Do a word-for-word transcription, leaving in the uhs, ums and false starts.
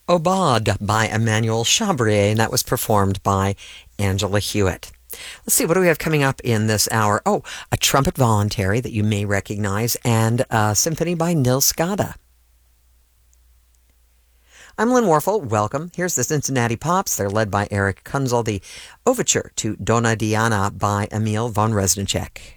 Aubade by Emmanuel Chabrier, and that was performed by Angela Hewitt. Let's see, what do we have coming up in this hour? Oh, a trumpet voluntary that you may recognize, and a symphony by Nils Gade. I'm Lynn Warfel. Welcome. Here's the Cincinnati Pops. They're led by Eric Kunzel. The overture to Donna Diana by Emil von Reznicek.